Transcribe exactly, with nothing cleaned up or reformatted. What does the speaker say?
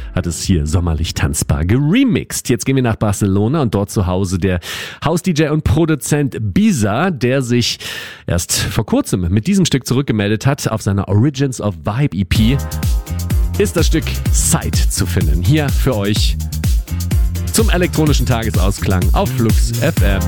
hat es hier sommerlich tanzbar geremixed. Jetzt gehen wir nach Barcelona und dort zu Hause der House-D J und Produzent Bisa, der sich erst vor kurzem mit diesem Stück zurückgemeldet hat. Auf seiner Origins of Vibe E P ist das Stück Sight zu finden. Hier für euch zum elektronischen Tagesausklang auf Flux F M.